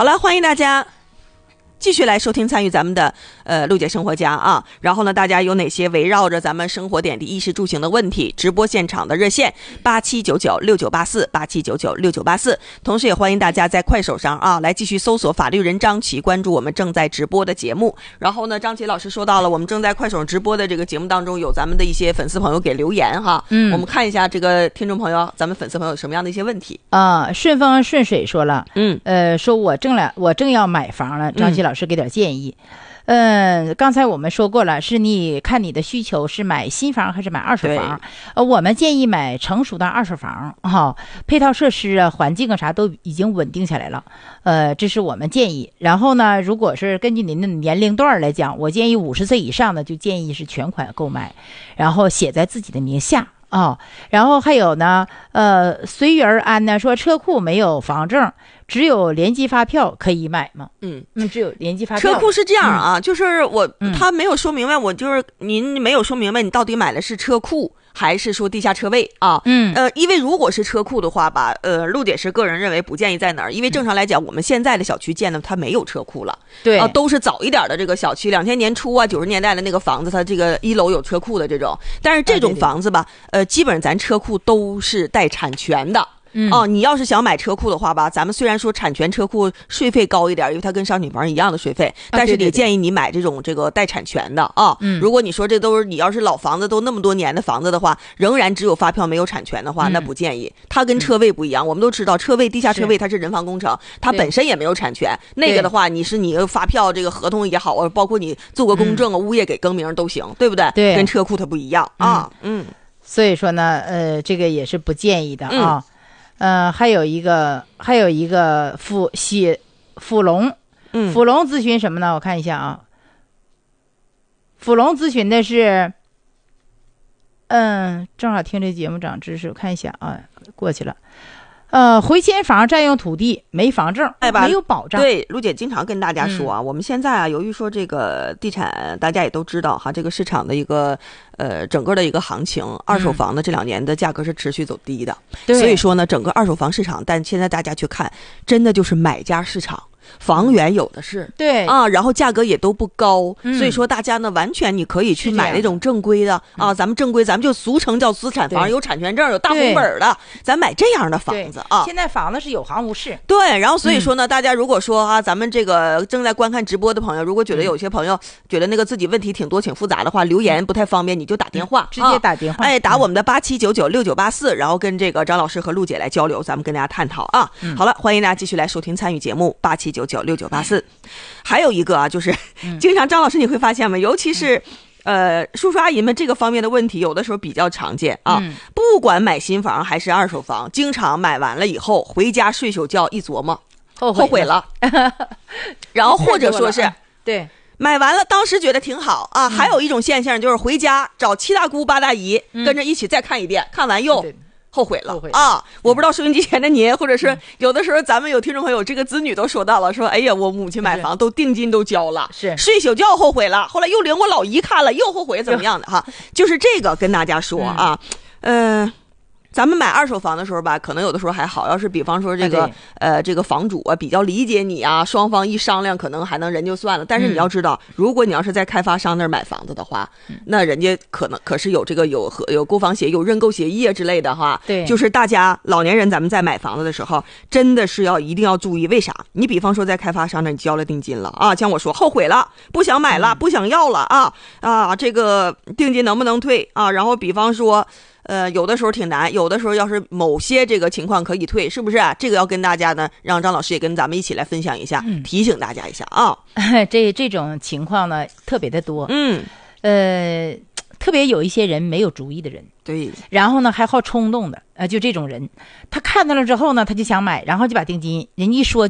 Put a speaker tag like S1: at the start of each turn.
S1: 好了，欢迎大家继续来收听参与咱们的陆姐生活家啊，然后呢，大家有哪些围绕着咱们生活点滴衣食住行的问题，直播现场的热线87996984，87996984，同时也欢迎大家在快手上啊来继续搜索法律人张琪，关注我们正在直播的节目。然后呢，张琪老师说到了我们正在快手直播的这个节目当中，有咱们的一些粉丝朋友给留言哈，我们看一下这个听众朋友，咱们粉丝朋友有什么样的一些问题
S2: 啊？顺风顺水说了，说我正要买房了，张琪老师给点建议。刚才我们说过了，是你看你的需求是买新房还是买二手房？我们建议买成熟的二手房哈，配套设施啊、环境啊啥都已经稳定下来了。这是我们建议。然后呢，如果是根据您的年龄段来讲，我建议50岁以上的就建议是全款购买，然后写在自己的名下。然后还有呢，随遇而安呢，说车库没有房证，只有联机发票可以买吗？只有联机发票。
S1: 车库是这样啊，就是他没有说明白，我就是您没有说明白，你到底买的是车库还是说地下车位啊？因为如果是车库的话吧，陆姐是个人认为不建议在哪儿，因为正常来讲，我们现在的小区建的它没有车库了，
S2: 对
S1: 都是早一点的这个小区，2000年初啊90年代的那个房子，它这个1楼有车库的这种，但是这种房子吧，基本上咱车库都是带产权的。你要是想买车库的话吧，咱们虽然说产权车库税费高一点，因为它跟商品房一样的税费，但是也建议你买这种这个带产权的啊。如果你说这都是你要是老房子都那么多年的房子的话，仍然只有发票没有产权的话，那不建议。它跟车位不一样，我们都知道车位地下车位它是人防工程，它本身也没有产权。那个的话，你发票这个合同也好啊，包括你做个公证啊，物业给更名都行，对不对？
S2: 对，
S1: 跟车库它不一样啊。
S2: 所以说呢，这个也是不建议的啊。还有一个辅龙咨询什么呢？我看一下啊，辅龙咨询的是，正好听这节目长知识，我看一下啊，过去了。回迁房占用土地没房证，没有保障。
S1: 对，陆姐经常跟大家说啊，我们现在啊，由于说这个地产，大家也都知道哈，这个市场的一个整个的一个行情，二手房的这2年的价格是持续走低的，所以说呢，整个二手房市场，但现在大家去看，真的就是买家市场。房源有的是，
S2: 对
S1: 啊，然后价格也都不高，所以说大家呢完全你可以去买那种正规的啊，咱们正规咱们就俗称叫资产房，有产权证有大红本的，咱买这样的房子啊。
S2: 现在房子是有行无市，
S1: 对，然后所以说呢，大家如果说啊，咱们这个正在观看直播的朋友，如果觉得有些朋友觉得那个自己问题挺多挺复杂的话，留言不太方便，你就打电话，
S2: 直接打电话，
S1: 打我们的87996984，然后跟这个张老师和陆姐来交流，咱们跟大家探讨啊。好了，欢迎大家继续来收听参与节目87996984。还有一个啊，就是经常张老师你会发现吗？尤其是叔叔阿姨们这个方面的问题，有的时候比较常见啊。不管买新房还是二手房，经常买完了以后回家睡宿觉一琢磨，后悔了，然后或者说是
S2: 对。
S1: 买完了，当时觉得挺好啊。还有一种现象就是回家找7大姑8大姨，跟着一起再看一遍，看完又后悔了啊！我不知道收音机前的您，或者是有的时候咱们有听众朋友，这个子女都说到了，说哎呀，我母亲买房都定金都交了，
S2: 是
S1: 睡宿觉后悔了，后来又领我老姨看了，又后悔怎么样的哈？就是这个跟大家说啊，咱们买二手房的时候吧，可能有的时候还好，要是比方说这个这个房主啊比较理解你啊，双方一商量可能还能人就算了。但是你要知道，如果你要是在开发商那儿买房子的话，那人家可是有这个有购房协议、有认购协议啊之类的哈。
S2: 对，
S1: 就是大家老年人咱们在买房子的时候，真的是一定要注意。为啥？你比方说在开发商那儿你交了定金了啊，像我说后悔了，不想买了，不想要了啊，这个定金能不能退啊？然后比方说。有的时候挺难，有的时候要是某些这个情况可以退，是不是啊？这个要跟大家呢，让张老师也跟咱们一起来分享一下，提醒大家一下啊。
S2: 这种情况呢特别的多，特别有一些人没有主意的人，
S1: 对，
S2: 然后呢还好冲动的，就这种人，他看到了之后呢，他就想买，然后就把定金人一说